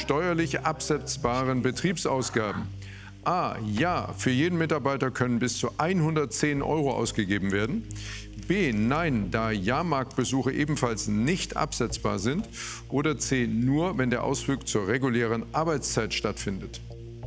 steuerlich absetzbaren Betriebsausgaben? A. Ja, für jeden Mitarbeiter können bis zu 110 € ausgegeben werden. B. Nein, da Jahrmarktbesuche ebenfalls nicht absetzbar sind. Oder C. Nur, wenn der Ausflug zur regulären Arbeitszeit stattfindet.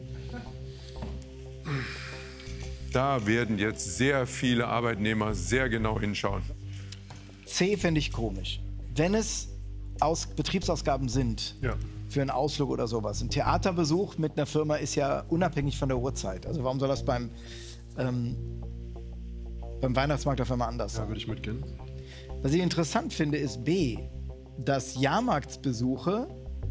Da werden jetzt sehr viele Arbeitnehmer sehr genau hinschauen. C fände ich komisch. Wenn es Betriebsausgaben sind, Ja. für einen Ausflug oder sowas. Ein Theaterbesuch mit einer Firma ist ja unabhängig von der Uhrzeit. Also warum soll das beim Weihnachtsmarkt auf einmal anders sein? Ja, würde ich mitgehen. Was ich interessant finde, ist B, dass Jahrmarktsbesuche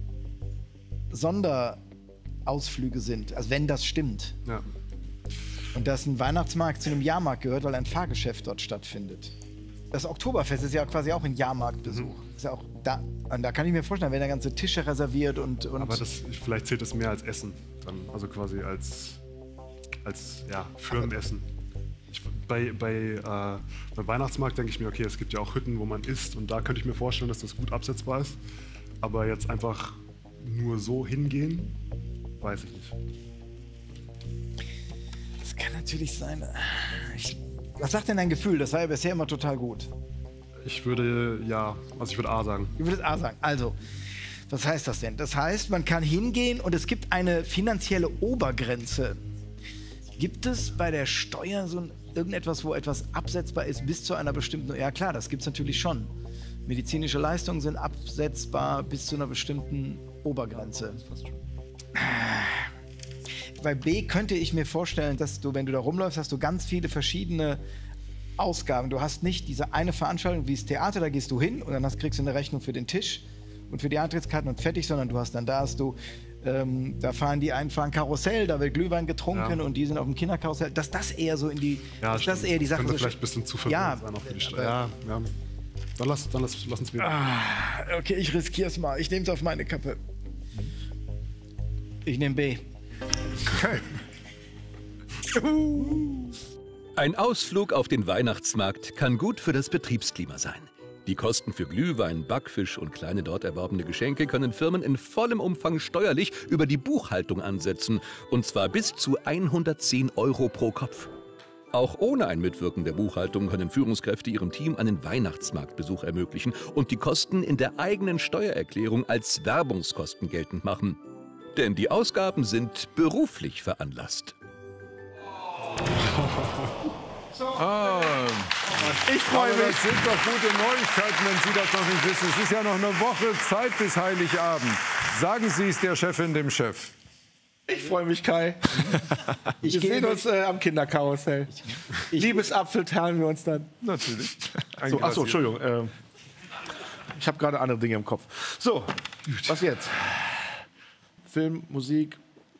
Sonderausflüge sind, also wenn das stimmt. Ja. Und dass ein Weihnachtsmarkt zu einem Jahrmarkt gehört, weil ein Fahrgeschäft dort stattfindet. Das Oktoberfest ist ja quasi auch ein Jahrmarktbesuch. Ist ja auch da, und da kann ich mir vorstellen, wenn da ganze Tische reserviert und Aber vielleicht zählt das mehr als Essen. Dann, also quasi als ja, Firmenessen. Beim Weihnachtsmarkt denke ich mir, okay, es gibt ja auch Hütten, wo man isst. Und da könnte ich mir vorstellen, dass das gut absetzbar ist. Aber jetzt einfach nur so hingehen, weiß ich nicht. Das kann natürlich sein. Was sagt denn dein Gefühl? Das war ja bisher immer total gut. Ich würde A sagen. Du würdest A sagen. Also, was heißt das denn? Das heißt, man kann hingehen und es gibt eine finanzielle Obergrenze. Gibt es bei der Steuer so irgendetwas, wo etwas absetzbar ist bis zu einer bestimmten... Ja klar, das gibt es natürlich schon. Medizinische Leistungen sind absetzbar bis zu einer bestimmten Obergrenze. Fast schon. Bei B könnte ich mir vorstellen, dass du, wenn du da rumläufst, hast du ganz viele verschiedene Ausgaben. Du hast nicht diese eine Veranstaltung wie das Theater, da gehst du hin und dann kriegst du eine Rechnung für den Tisch und für die Eintrittskarten und fertig, sondern du hast dann, da fahren die fahren Karussell, da wird Glühwein getrunken und die sind auf dem Kinderkarussell. Dass das eher so in die, das eher die Sache. Könnte so vielleicht ein bisschen zu verwirrend sein auch für die Steuer. Ja. Dann lass uns wieder. Okay, ich riskiere es mal. Ich nehme es auf meine Kappe. Ich nehme B. Okay. Ein Ausflug auf den Weihnachtsmarkt kann gut für das Betriebsklima sein. Die Kosten für Glühwein, Backfisch und kleine dort erworbene Geschenke können Firmen in vollem Umfang steuerlich über die Buchhaltung ansetzen, und zwar bis zu 110 € pro Kopf. Auch ohne ein Mitwirken der Buchhaltung können Führungskräfte ihrem Team einen Weihnachtsmarktbesuch ermöglichen und die Kosten in der eigenen Steuererklärung als Werbungskosten geltend machen. Denn die Ausgaben sind beruflich veranlasst. Ich freue mich. Das sind doch gute Neuigkeiten, wenn Sie das noch nicht wissen. Es ist ja noch eine Woche Zeit bis Heiligabend. Sagen Sie es der Chefin, dem Chef. Ich freue mich, Kai. Wir sehen uns am Kinderkarussell. Liebesapfel teilen wir uns dann. Natürlich. Achso, Entschuldigung. Ich habe gerade andere Dinge im Kopf. So, was jetzt? Film, Musik.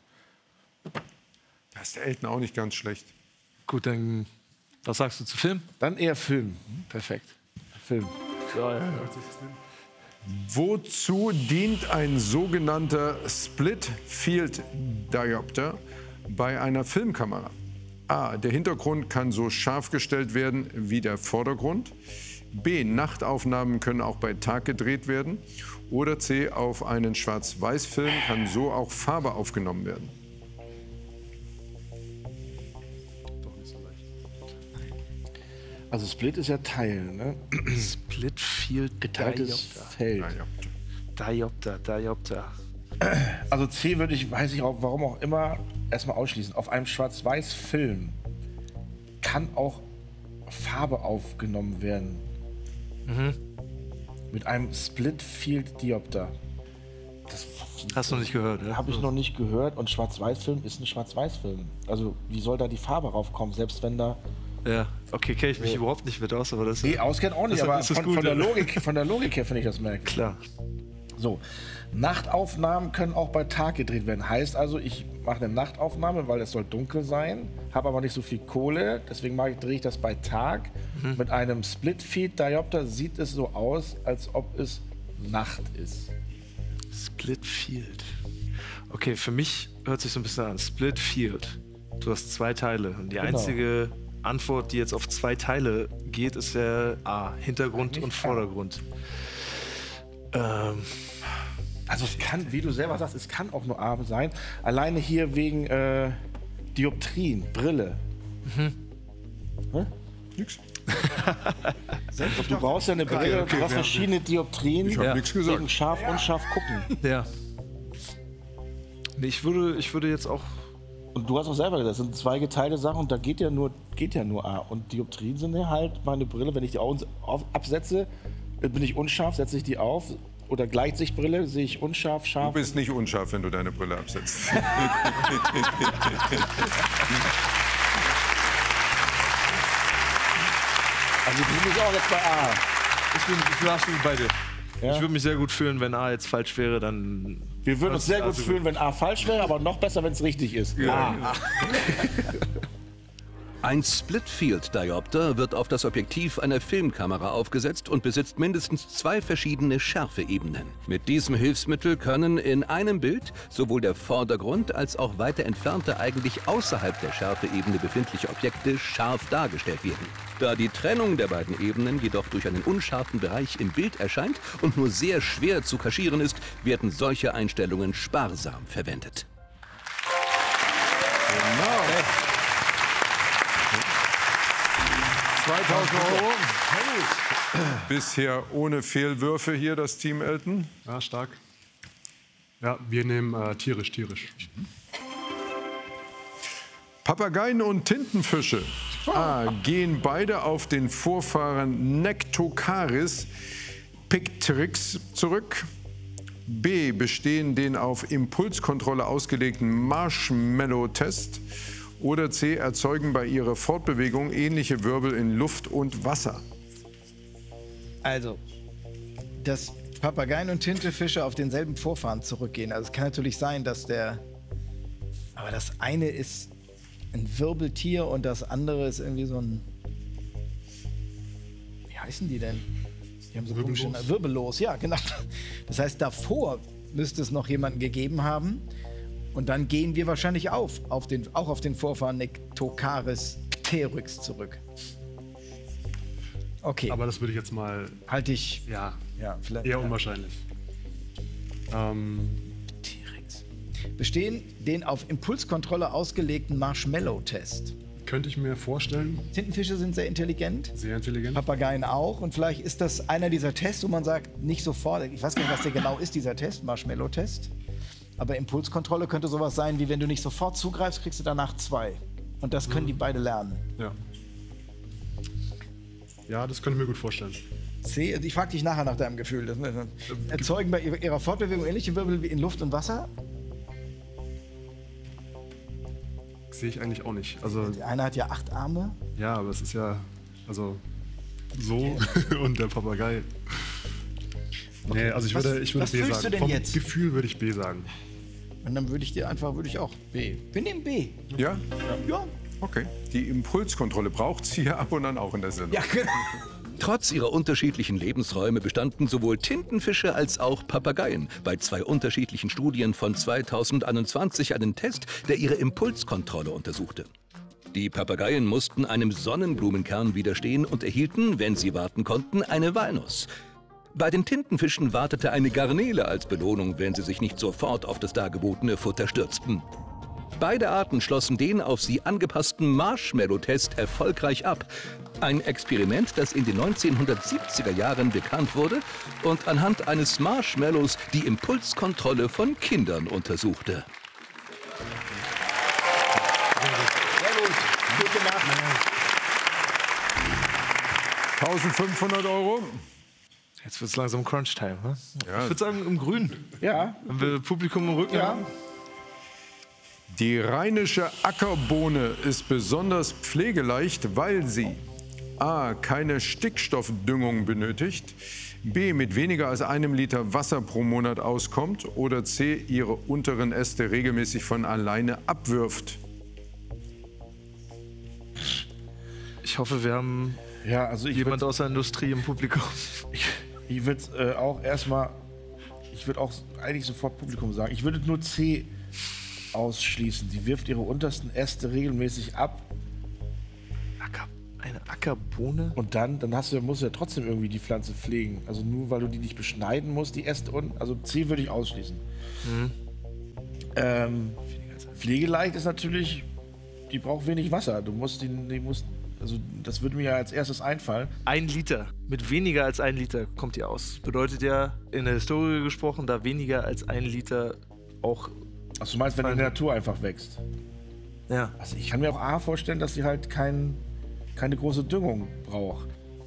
Da ist der Elton auch nicht ganz schlecht. Gut, dann was sagst du zu Film? Dann eher Film. Perfekt. Film. Wozu dient ein sogenannter Split Field Diopter bei einer Filmkamera? A. Der Hintergrund kann so scharf gestellt werden wie der Vordergrund. B. Nachtaufnahmen können auch bei Tag gedreht werden. Oder C. Auf einen Schwarz-Weiß-Film kann so auch Farbe aufgenommen werden. Also Split ist ja Teil, ne? Split Field Geteiltes Feld. Diopter. Also C würde ich, weiß ich auch, warum auch immer, erstmal ausschließen. Auf einem Schwarz-Weiß-Film kann auch Farbe aufgenommen werden. Mit einem Split Field Diopter. Das Hast du noch nicht gehört, ne? habe ich noch nicht gehört. Und Schwarz-Weiß-Film ist ein Schwarz-Weiß-Film. Also wie soll da die Farbe raufkommen, selbst wenn da... Ja, okay, kenne ich mich überhaupt nicht mit aus, aber das Nee, auskennt auch nicht, das aber ist das von Gute. der Logik her finde ich das merkwürdig. Klar. So, Nachtaufnahmen können auch bei Tag gedreht werden. Heißt also, ich mache eine Nachtaufnahme, weil es soll dunkel sein, habe aber nicht so viel Kohle, deswegen drehe ich das bei Tag. Mit einem Split-Field-Diopter sieht es so aus, als ob es Nacht ist. Split Field. Okay, für mich hört sich so ein bisschen an. Split Field. Du hast zwei Teile und die einzige Antwort, die jetzt auf zwei Teile geht, ist ja A, Hintergrund und Vordergrund. Also es kann, wie du selber sagst, es kann auch nur A sein. Alleine hier wegen Dioptrien, Brille. Nix. Du brauchst ja eine Brille, du hast verschiedene Dioptrien. Ich habe nichts gesagt. Gegen scharf, unscharf gucken. Ja. Nee, ich würde jetzt auch. Und du hast auch selber gesagt, das sind zwei geteilte Sachen und da geht ja nur A. Und Dioptrien sind ja halt meine Brille, wenn ich die Augen absetze, bin ich unscharf, setze ich die auf. Oder Gleitsichtbrille, sehe ich unscharf, scharf. Du bist nicht unscharf, wenn du deine Brille absetzt. Also du bist auch jetzt bei A. Ich bin absolut bei dir. Ja? Ich würde mich sehr gut fühlen, wenn A jetzt falsch wäre, dann. Wir würden uns sehr gut fühlen, wenn A falsch wäre, aber noch besser, wenn es richtig ist. Ja. A. Ein Split-Field-Diopter wird auf das Objektiv einer Filmkamera aufgesetzt und besitzt mindestens 2 verschiedene Schärfeebenen. Mit diesem Hilfsmittel können in einem Bild sowohl der Vordergrund als auch weiter entfernte, eigentlich außerhalb der Schärfeebene befindliche Objekte scharf dargestellt werden. Da die Trennung der beiden Ebenen jedoch durch einen unscharfen Bereich im Bild erscheint und nur sehr schwer zu kaschieren ist, werden solche Einstellungen sparsam verwendet. Genau. 2000 Euro. Bisher ohne Fehlwürfe hier das Team Elton. Ja, stark. Ja, wir nehmen tierisch. Papageien und Tintenfische A. Gehen beide auf den Vorfahren Nectocaris pictrix zurück. B. Bestehen den auf Impulskontrolle ausgelegten Marshmallow-Test. Oder C. Erzeugen bei ihrer Fortbewegung ähnliche Wirbel in Luft und Wasser. Also, dass Papageien und Tintenfische auf denselben Vorfahren zurückgehen. Also es kann natürlich sein, dass aber das eine ist ein Wirbeltier und das andere ist irgendwie so ein... Wie heißen die denn? Die haben so komische... Wirbellos, ja, genau. Das heißt, davor müsste es noch jemanden gegeben haben. Und dann gehen wir wahrscheinlich auch auf den Vorfahren Nectocaris pteryx zurück. Okay. Aber das würde ich jetzt mal. Halte ich. Ja, vielleicht. eher unwahrscheinlich. T-Rex. Bestehen den auf Impulskontrolle ausgelegten Marshmallow-Test. Könnte ich mir vorstellen. Tintenfische sind sehr intelligent. Sehr intelligent. Papageien auch. Und vielleicht ist das einer dieser Tests, wo man sagt, nicht sofort. Ich weiß gar nicht, was der genau ist, dieser Test, Marshmallow-Test. Aber Impulskontrolle könnte sowas sein, wie wenn du nicht sofort zugreifst, kriegst du danach 2. Und das können die beide lernen. Ja. Ja, das könnte ich mir gut vorstellen. C, ich frage dich nachher nach deinem Gefühl. Erzeugen bei ihrer Fortbewegung ähnliche Wirbel wie in Luft und Wasser? Sehe ich eigentlich auch nicht. Also, Der eine hat ja 8 Arme. ja, aber es ist ja. Also. So. Und der Papagei. Nee, also ich würde was B fühlst sagen. du denn Vom jetzt? Gefühl würde ich B sagen. Und dann würde ich auch B. Wir nehmen B. Ja? Ja. Okay. Die Impulskontrolle braucht sie ja ab und an auch in der Sendung. Ja, genau. Trotz ihrer unterschiedlichen Lebensräume bestanden sowohl Tintenfische als auch Papageien bei 2 unterschiedlichen Studien von 2021 einen Test, der ihre Impulskontrolle untersuchte. Die Papageien mussten einem Sonnenblumenkern widerstehen und erhielten, wenn sie warten konnten, eine Walnuss. Bei den Tintenfischen wartete eine Garnele als Belohnung, wenn sie sich nicht sofort auf das dargebotene Futter stürzten. Beide Arten schlossen den auf sie angepassten Marshmallow-Test erfolgreich ab. Ein Experiment, das in den 1970er Jahren bekannt wurde und anhand eines Marshmallows die Impulskontrolle von Kindern untersuchte. Sehr gut. Gut gemacht. 1500 Euro. Jetzt wird es langsam Crunch-Time. Ne? Ja. Ich würde sagen, im Grün. Ja. Wenn wir Publikum im Rücken haben. Die rheinische Ackerbohne ist besonders pflegeleicht, weil sie A. keine Stickstoffdüngung benötigt, B. mit weniger als 1 Liter Wasser pro Monat auskommt oder C. ihre unteren Äste regelmäßig von alleine abwirft. Ich hoffe, wir haben Ja, also jemand aus der Industrie im Publikum. Ich würde auch erstmal, ich würde auch eigentlich sofort Publikum sagen. Ich würde nur C ausschließen. Sie wirft ihre untersten Äste regelmäßig ab. Eine Ackerbohne? Und dann musst du ja trotzdem irgendwie die Pflanze pflegen. Also nur weil du die nicht beschneiden musst, die Äste unten. Also C würde ich ausschließen. Pflegeleicht ist natürlich, die braucht wenig Wasser. Also das würde mir ja als erstes einfallen. 1 Liter. Mit weniger als 1 Liter kommt die aus. Bedeutet ja, in der Historie gesprochen, da weniger als 1 Liter auch... Ach, du meinst, wenn die in der Natur einfach wächst? Ja. Also ich kann mir auch vorstellen, dass sie halt keine große Düngung braucht.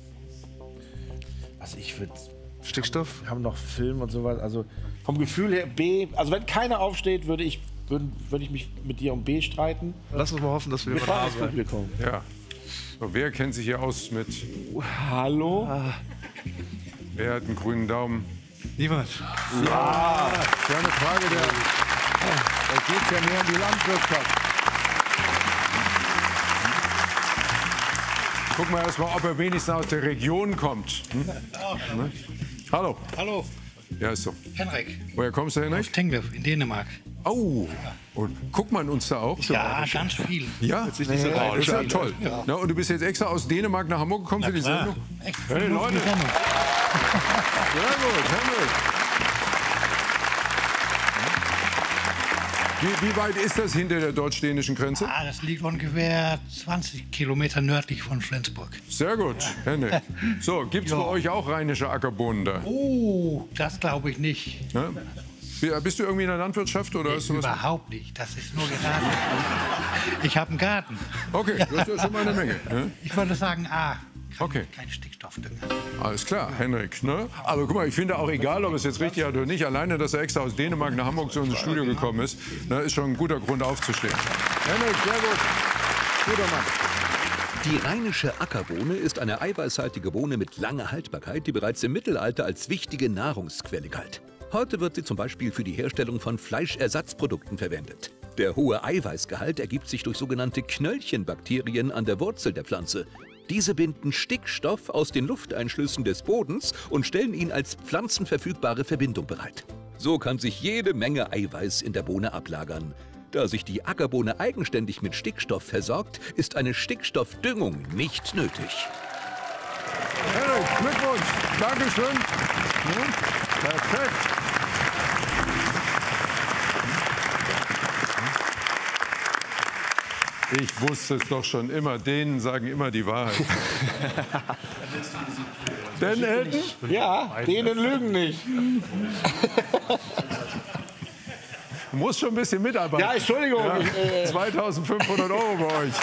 Also ich würde... Stickstoff? Wir haben noch Film und sowas. Also vom Gefühl her B. Also wenn keiner aufsteht, würde ich mich mit dir um B streiten. Lass uns mal hoffen, dass wir Wir fahren ins haben. Publikum. Ja. So, wer kennt sich hier aus mit... Hallo? Wer hat einen grünen Daumen? Niemand. Ja, eine Frage da geht es ja mehr um die Landwirtschaft. Guck mal erst mal, ob er wenigstens aus der Region kommt. Ne? Hallo. Hallo, Ja, ist so. Henrik. Woher kommst du, Henrik? Aus Tinglev in Dänemark. Oh, und guckt man uns da auch? Ja, ganz viel. Ja? Das ist ja toll. Ja. Na, und du bist jetzt extra aus Dänemark nach Hamburg gekommen für die Klar. Sendung? Echt, Hey, Leute. die Sendung. Sehr gut, Henrik. Wie weit ist das hinter der deutsch-dänischen Grenze? Ah, das liegt ungefähr 20 Kilometer nördlich von Flensburg. Sehr gut, Henrik. So, gibt's bei euch auch rheinische Ackerbohnen da? Oh, das glaube ich nicht. Ja? Bist du irgendwie in der Landwirtschaft oder hast du was? Überhaupt nicht. Das ist nur geraten. Ich habe einen Garten. Okay, das ist ja schon mal eine Menge. Ne? Ich würde sagen, Okay. kein Stickstoffdünger. Alles klar, Henrik. Ne? Aber guck mal, ich finde auch egal, ob es jetzt richtig hat oder nicht, alleine, dass er extra aus Dänemark nach Hamburg zu uns ins Studio gekommen ist, ne, ist schon ein guter Grund aufzustehen. Henrik, sehr gut. Guter Mann. Die rheinische Ackerbohne ist eine eiweißhaltige Bohne mit langer Haltbarkeit, die bereits im Mittelalter als wichtige Nahrungsquelle galt. Heute wird sie zum Beispiel für die Herstellung von Fleischersatzprodukten verwendet. Der hohe Eiweißgehalt ergibt sich durch sogenannte Knöllchenbakterien an der Wurzel der Pflanze. Diese binden Stickstoff aus den Lufteinschlüssen des Bodens und stellen ihn als pflanzenverfügbare Verbindung bereit. So kann sich jede Menge Eiweiß in der Bohne ablagern. Da sich die Ackerbohne eigenständig mit Stickstoff versorgt, ist eine Stickstoffdüngung nicht nötig. Henrik, Glückwunsch. Dankeschön. Ja, perfekt. Ich wusste es doch schon immer. Dänen sagen immer die Wahrheit. Denn Elton? Ja, denen lügen nicht. Du musst schon ein bisschen mitarbeiten. Ja, Entschuldigung. Ja, 2.500 € bei euch.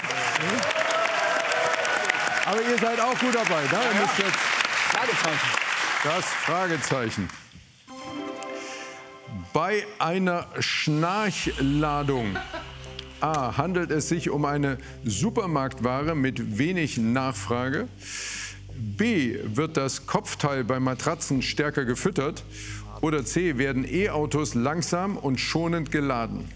Aber ihr seid auch gut dabei. Ne? Ihr müsst jetzt das Fragezeichen. Bei einer Schnarchladung A. Handelt es sich um eine Supermarktware mit wenig Nachfrage? B. Wird das Kopfteil bei Matratzen stärker gefüttert? Oder C. Werden E-Autos langsam und schonend geladen?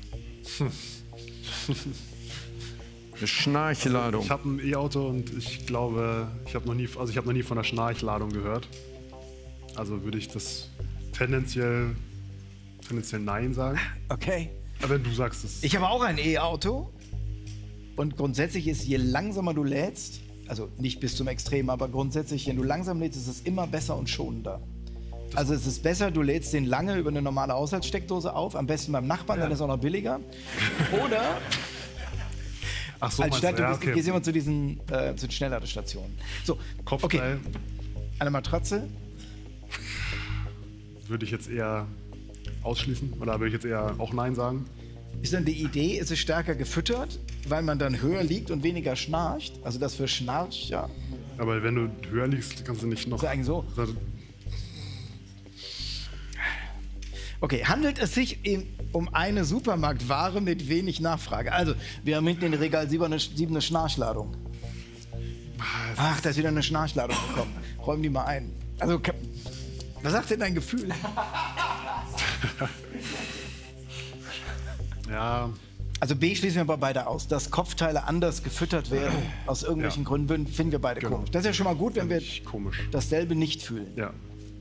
Eine Schnarchladung. Ich habe ein E-Auto und ich glaube, ich habe noch nie von einer Schnarchladung gehört. Also würde ich das tendenziell Nein sagen. Okay. Aber wenn du sagst es. Ich habe auch ein E-Auto. Und grundsätzlich ist, je langsamer du lädst, also nicht bis zum Extrem, aber grundsätzlich, wenn du langsam lädst, ist es immer besser und schonender. Also es ist besser, du lädst den lange über eine normale Haushaltssteckdose auf, am besten beim Nachbarn, dann ist es auch noch billiger. Oder Ach so, anstatt meinst du gehst immer zu diesen zu den Schnellladestationen. So, Kopfteil eine Matratze. würde ich jetzt eher ausschließen. Oder würde ich jetzt eher auch Nein sagen? Ist dann die Idee, ist es stärker gefüttert, weil man dann höher liegt und weniger schnarcht? Also das für Schnarcher. Aber wenn du höher liegst, kannst du nicht noch. Ist ja eigentlich so. Okay, handelt es sich um eine Supermarktware mit wenig Nachfrage? Also, wir haben hinten in Regal 7 eine Schnarchladung. Ach, da ist wieder eine Schnarchladung gekommen. Räum die mal ein. Also, was sagt denn dein Gefühl? Ja. Also B schließen wir aber beide aus. Dass Kopfteile anders gefüttert werden, aus irgendwelchen Gründen, finden wir beide komisch. Das ist ja schon mal gut, wenn wir dasselbe nicht fühlen. Ja.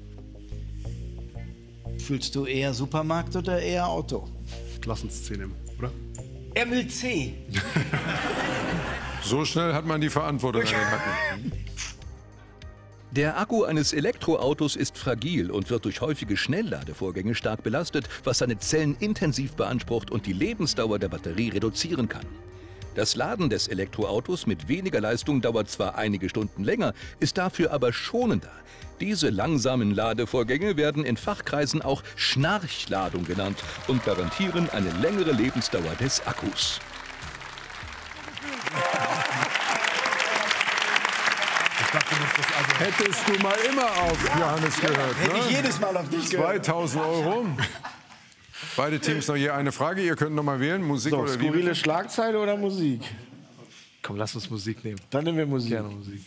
Fühlst du eher Supermarkt oder eher Auto? Lass uns C nehmen, oder? Er will C. So schnell hat man die Verantwortung an den Hacken. Der Akku eines Elektroautos ist fragil und wird durch häufige Schnellladevorgänge stark belastet, was seine Zellen intensiv beansprucht und die Lebensdauer der Batterie reduzieren kann. Das Laden des Elektroautos mit weniger Leistung dauert zwar einige Stunden länger, ist dafür aber schonender. Diese langsamen Ladevorgänge werden in Fachkreisen auch Schnarchladung genannt und garantieren eine längere Lebensdauer des Akkus. Hättest du mal immer auf Johannes gehört. Hätte ich Ne? jedes Mal auf dich gehört. 2000 €. Beide Teams noch je eine Frage. Ihr könnt noch mal wählen. Musik So, oder skurrile Video? Schlagzeile oder Musik? Komm, lass uns Musik nehmen. Dann nehmen wir Musik. Gerne Musik.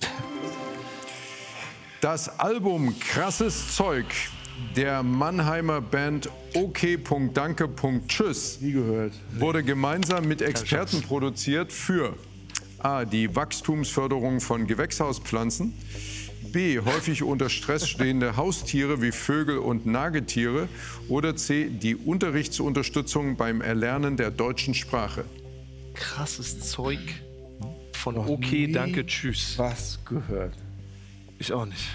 Das Album Krasses Zeug der Mannheimer Band OK.Danke.Tschüss Nie gehört. wurde gemeinsam mit Experten produziert für A. die Wachstumsförderung von Gewächshauspflanzen, B. häufig unter Stress stehende Haustiere wie Vögel und Nagetiere oder C. die Unterrichtsunterstützung beim Erlernen der deutschen Sprache. Krasses Zeug von Noch Okay, nie danke, tschüss. Was gehört? Ich auch nicht.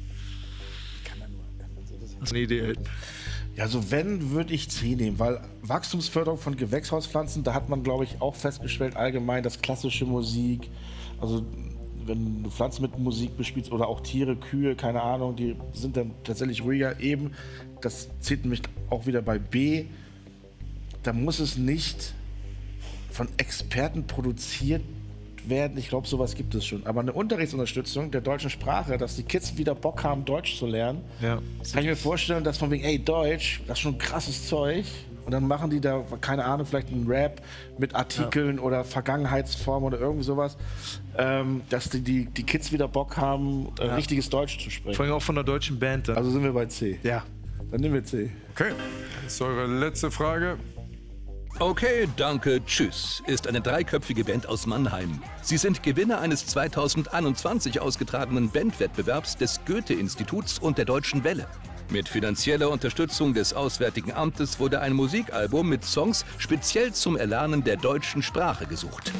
Hast du eine Idee, Elton? Ja, also wenn, würde ich C nehmen, weil Wachstumsförderung von Gewächshauspflanzen, da hat man, glaube ich, auch festgestellt, allgemein, dass klassische Musik, also wenn du Pflanzen mit Musik bespielst oder auch Tiere, Kühe, keine Ahnung, die sind dann tatsächlich ruhiger eben. Das zählt nämlich auch wieder bei B. Da muss es nicht von Experten produziert werden. Ich glaube, sowas gibt es schon. Aber eine Unterrichtsunterstützung der deutschen Sprache, dass die Kids wieder Bock haben, Deutsch zu lernen, Ja. kann ich mir vorstellen, dass von wegen, ey, Deutsch, das ist schon krasses Zeug. Und dann machen die da, keine Ahnung, vielleicht einen Rap mit Artikeln oder Vergangenheitsformen oder irgendwie sowas, dass die Kids wieder Bock haben, richtiges Deutsch zu sprechen. Vor allem auch von der deutschen Band. Dann. Also sind wir bei C. Ja. Dann nehmen wir C. Okay, das ist eure letzte Frage. Okay, danke, tschüss ist eine dreiköpfige Band aus Mannheim. Sie sind Gewinner eines 2021 ausgetragenen Bandwettbewerbs des Goethe-Instituts und der Deutschen Welle. Mit finanzieller Unterstützung des Auswärtigen Amtes wurde ein Musikalbum mit Songs speziell zum Erlernen der deutschen Sprache gesucht.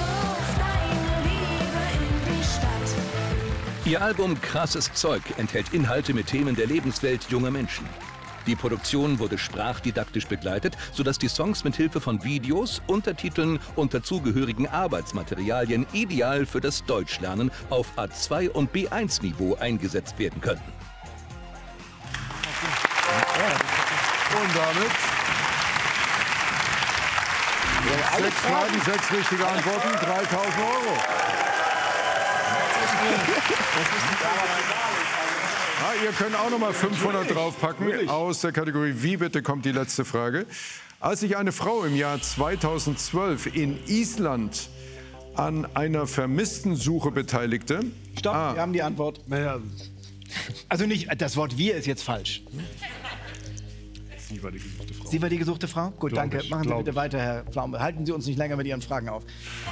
Ihr Album Krasses Zeug enthält Inhalte mit Themen der Lebenswelt junger Menschen. Die Produktion wurde sprachdidaktisch begleitet, sodass die Songs mit Hilfe von Videos, Untertiteln und dazugehörigen Arbeitsmaterialien ideal für das Deutschlernen auf A2 und B1-Niveau eingesetzt werden können. Und damit 6 Fragen, 6 richtige Antworten, 3.000 €. Ja, ihr könnt auch noch mal 500 draufpacken. Aus der Kategorie Wie bitte kommt die letzte Frage. Als sich eine Frau im Jahr 2012 in Island an einer Vermisstensuche beteiligte. Stopp, wir haben die Antwort. Naja, Also nicht, das Wort wir ist jetzt falsch. sie war die gesuchte Frau. Sie war die gesuchte Frau? Gut, Glaub danke. ich, Machen Sie glaub bitte ich. weiter, Herr Pflaume. Halten Sie uns nicht länger mit Ihren Fragen auf.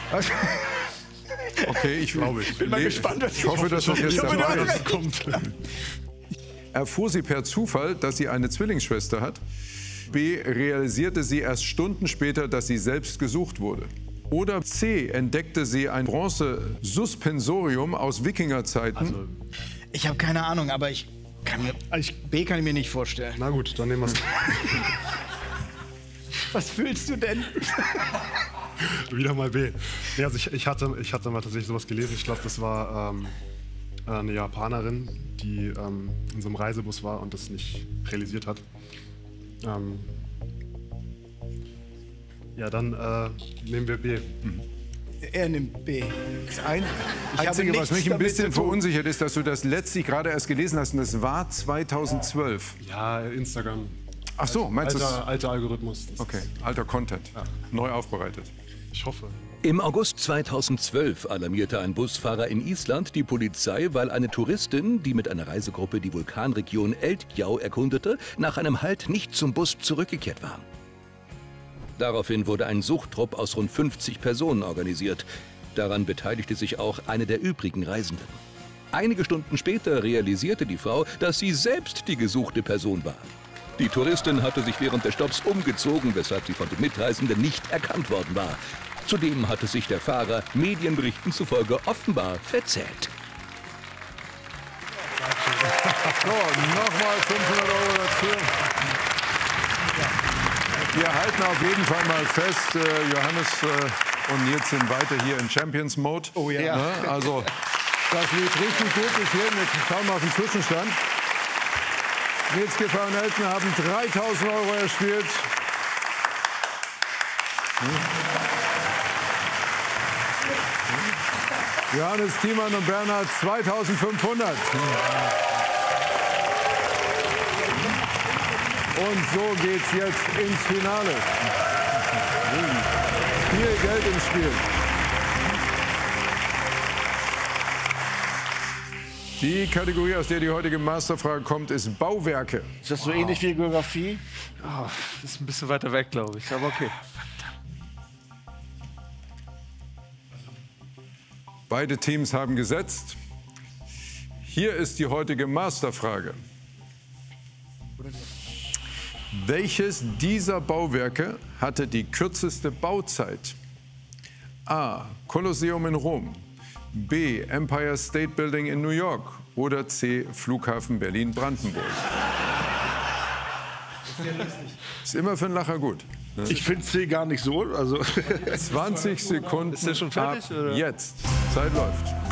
Okay, ich Glaube ich. Bin mal gespannt, was Ich hoffe, dass das jetzt hoffe, dabei du hast ist. Erfuhr sie per Zufall, dass sie eine Zwillingsschwester hat? B. Realisierte sie erst Stunden später, dass sie selbst gesucht wurde? Oder C. Entdeckte sie ein Bronze-Suspensorium aus Wikingerzeiten? Ich habe keine Ahnung, aber B kann ich mir nicht vorstellen. Na gut, dann nehmen wir es. Was fühlst du denn? Wieder mal B. Nee, also ich hatte mal tatsächlich sowas gelesen. Ich glaube, das war eine Japanerin, die in so einem Reisebus war und das nicht realisiert hat. Ja, dann nehmen wir B. Er nimmt B. Das habe Einzige, was nichts mich ein damit bisschen zu tun. verunsichert, ist, dass du das letztlich gerade erst gelesen hast und das war 2012. Ja, Instagram. Ach so, meinst du das? Alter Algorithmus. Das Okay, alter Content. Neu aufbereitet. Ich hoffe. Im August 2012 alarmierte ein Busfahrer in Island die Polizei, weil eine Touristin, die mit einer Reisegruppe die Vulkanregion Eldgjá erkundete, nach einem Halt nicht zum Bus zurückgekehrt war. Daraufhin wurde ein Suchtrupp aus rund 50 Personen organisiert. Daran beteiligte sich auch eine der übrigen Reisenden. Einige Stunden später realisierte die Frau, dass sie selbst die gesuchte Person war. Die Touristin hatte sich während des Stopps umgezogen, weshalb sie von den Mitreisenden nicht erkannt worden war. Zudem hatte sich der Fahrer Medienberichten zufolge offenbar verzählt. So, nochmal 500 € dazu. Wir halten auf jeden Fall mal fest, Johannes und Nils sind weiter hier in Champions Mode. Oh ja. Ne? Also, das lief richtig gut bis hierhin. Jetzt schauen wir auf den Zwischenstand. Nils Giffey und Elton haben 3.000 € erspielt. Johannes, Thiemann und Bernhard 2.500. Und so geht's jetzt ins Finale. Viel Geld im Spiel. Die Kategorie, aus der die heutige Masterfrage kommt, ist Bauwerke. Ist das so ähnlich wie Geografie? Oh, das ist ein bisschen weiter weg, glaube ich. Aber okay. Beide Teams haben gesetzt. Hier ist die heutige Masterfrage. Welches dieser Bauwerke hatte die kürzeste Bauzeit? A. Kolosseum in Rom. B. Empire State Building in New York. Oder C. Flughafen Berlin-Brandenburg. Ist immer für einen Lacher gut. Ne? Ich finde C gar nicht so. Also 20 Sekunden Ist der schon fertig, ab oder? jetzt. Zeit läuft.